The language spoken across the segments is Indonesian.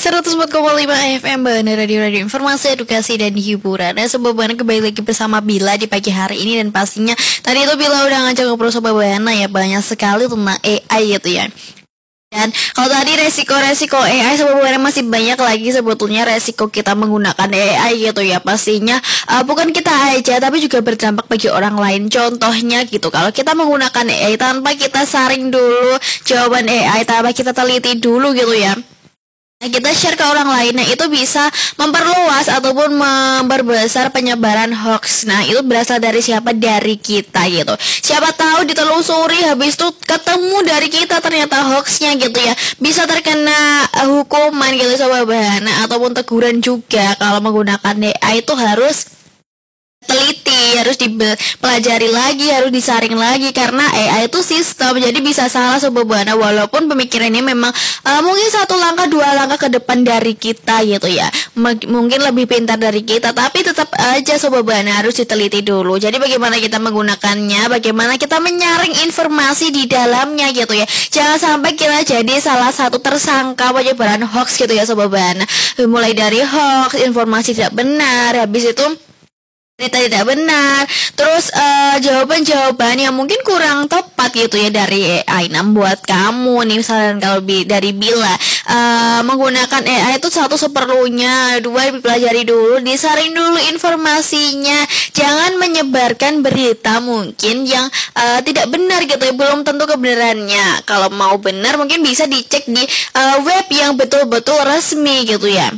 104,5 FM Bana Radio Informasi, Edukasi, dan Hiburan. Dan Sobat Bana kembali lagi bersama Bila di pagi hari ini. Dan pastinya tadi itu Bila udah ngajak ngobrol Sobat Bana ya, banyak sekali tentang AI gitu ya. Dan kalau tadi resiko-resiko AI Sobat Bana masih banyak lagi sebetulnya resiko kita menggunakan AI gitu ya. Pastinya bukan kita aja tapi juga berdampak bagi orang lain. Contohnya gitu, kalau kita menggunakan AI tanpa kita saring dulu jawaban AI, tanpa kita teliti dulu gitu ya, kita share ke orang lain, nah itu bisa memperluas ataupun memperbesar penyebaran hoax. Nah itu berasal dari siapa? Dari kita gitu. Siapa tahu ditelusuri habis itu ketemu dari kita ternyata hoaxnya gitu ya, bisa terkena hukuman gitu Sobat Bana, ataupun teguran juga. Kalau menggunakan AI itu harus teliti, harus dipelajari lagi, harus disaring lagi, karena AI itu sistem, jadi bisa salah Sobat Bana. Walaupun pemikirannya memang mungkin satu langkah dua langkah ke depan dari kita gitu ya, mungkin lebih pintar dari kita, tapi tetap aja Sobat Bana harus diteliti dulu. Jadi bagaimana kita menggunakannya, bagaimana kita menyaring informasi di dalamnya gitu ya, jangan sampai kita jadi salah satu tersangka penyebaran hoax gitu ya Sobat Bana. Mulai dari hoax, informasi tidak benar, habis itu berita tidak benar, terus jawaban-jawaban yang mungkin kurang tepat gitu ya dari AI. Nah buat kamu nih misalnya kalau dari Bila, menggunakan AI itu satu seperlunya, dua dipelajari dulu, disaring dulu informasinya, jangan menyebarkan berita mungkin yang tidak benar gitu ya, belum tentu kebenarannya. Kalau mau benar mungkin bisa dicek di web yang betul-betul resmi gitu ya.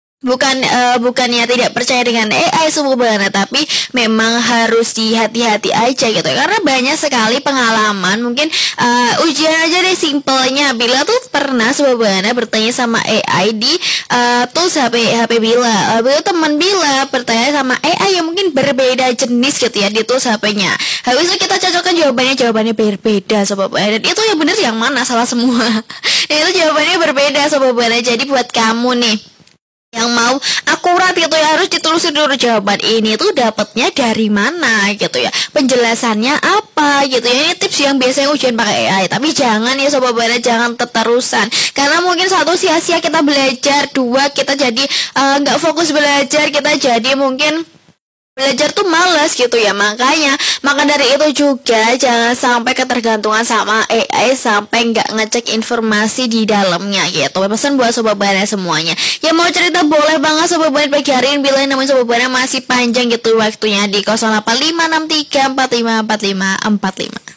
Bukannya tidak percaya dengan AI sebenarnya, tapi memang harus hati-hati aja gitu, karena banyak sekali pengalaman. Mungkin ujian aja deh simpelnya, Bila tuh pernah sebenarnya bertanya sama AI di tools HP Bila. Teman Bila bertanya sama AI yang mungkin berbeda jenis gitu ya di tools HP-nya. Habis itu kita cocokkan jawabannya berbeda Sobat Bana, dan itu yang benar yang mana, salah semua. Itu jawabannya berbeda Sobat Bana. Jadi buat kamu nih yang mau akurat gitu ya, harus ditelusuri dulu jawaban ini tuh dapatnya dari mana gitu ya, penjelasannya apa gitu ya. Ini tips yang biasanya ujian pakai AI, tapi jangan ya Sobat Bana, jangan terusan, karena mungkin satu sia-sia kita belajar, dua kita jadi nggak fokus belajar, kita jadi mungkin belajar tuh malas gitu ya. Maka dari itu juga jangan sampai ketergantungan sama AI sampai nggak ngecek informasi di dalamnya gitu. Pesan buat Sobat Bana semuanya yang mau cerita boleh banget Sobat Bana pagi hari ini. Bila namanya Sobat Bana masih panjang gitu waktunya di 085634545445.